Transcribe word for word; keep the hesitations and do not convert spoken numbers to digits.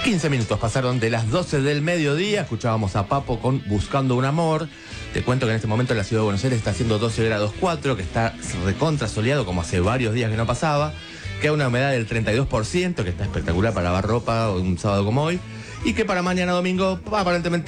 quince minutos pasaron de las doce del mediodía. Escuchábamos a Papo con Buscando un Amor. Te cuento que en este momento la ciudad de Buenos Aires está haciendo doce grados cuatro, que está recontra soleado como hace varios días que no pasaba, que hay una humedad del treinta y dos por ciento, que está espectacular para lavar ropa un sábado como hoy, y que para mañana domingo aparentemente